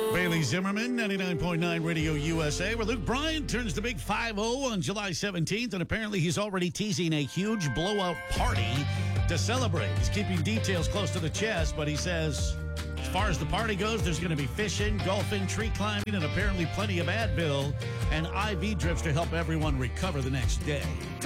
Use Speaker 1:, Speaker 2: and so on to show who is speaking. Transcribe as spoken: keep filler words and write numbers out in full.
Speaker 1: Bailey Zimmerman, ninety-nine point nine Radio U S A, where Luke Bryan turns the big five oh on July seventeenth, and apparently he's already teasing a huge blowout party to celebrate. He's keeping details close to the chest, but he says, as far as the party goes, there's going to be fishing, golfing, tree climbing, and apparently plenty of Advil and I V drips to help everyone recover the next day.